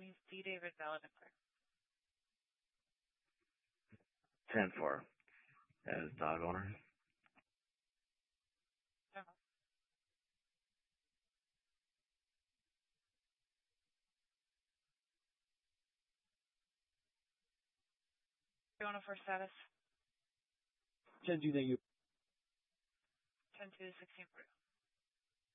Attorneys D. David Valadimir. 10-4 as dog owner. Owner for status. 10-2, thank you. 10-2, 16 Peru.